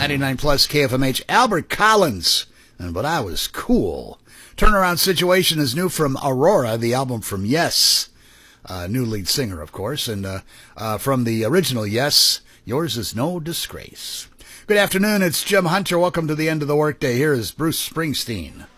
99 plus KFMH. Albert Collins, But I Was Cool. Turnaround Situation is new from Aurora, the album from Yes. New lead singer, of course. And from the original Yes, Yours Is No Disgrace. Good afternoon, it's Jim Hunter. Welcome to the end of the workday. Here is Bruce Springsteen.